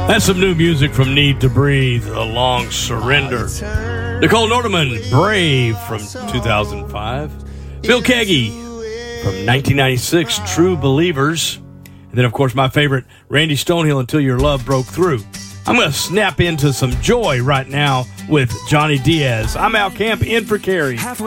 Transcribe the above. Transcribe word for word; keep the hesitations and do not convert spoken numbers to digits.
That's some new music from Need to Breathe, A Long Surrender. Nicole Nordeman, Brave from two thousand five. Phil Keaggy from nineteen ninety-six, True Believers. And then, of course, my favorite, Randy Stonehill, Until Your Love Broke Through. I'm going to snap into some joy right now with Johnny Diaz. I'm Al Camp in for Carrie.